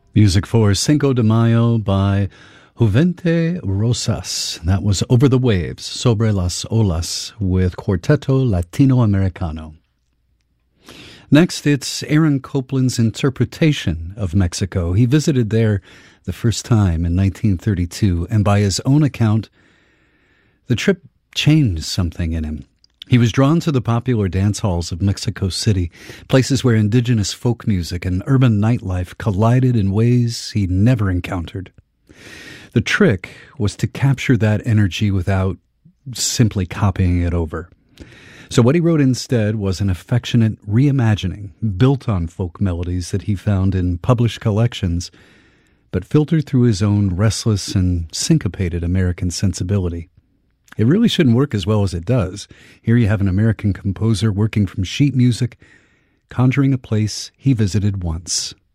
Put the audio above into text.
Music for Cinco de Mayo by Juvente Rosas. That was Over the Waves, Sobre las Olas, with Quarteto Latinoamericano. Next, it's Aaron Copland's interpretation of Mexico. He visited there the first time in 1932, and by his own account, the trip changed something in him. He was drawn to the popular dance halls of Mexico City, places where indigenous folk music and urban nightlife collided in ways he'd never encountered. The trick was to capture that energy without simply copying it over. So what he wrote instead was an affectionate reimagining, built on folk melodies that he found in published collections, but filtered through his own restless and syncopated American sensibility. It really shouldn't work as well as it does. Here you have an American composer working from sheet music, conjuring a place he visited once.